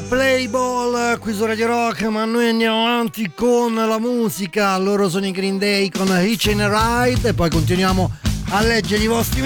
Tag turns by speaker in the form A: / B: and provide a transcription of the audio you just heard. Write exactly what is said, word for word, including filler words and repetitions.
A: Play Ball qui su Radio Rock, ma noi andiamo avanti con la musica. Loro sono i Green Day con Hitchin' a Ride e poi continuiamo a leggere i vostri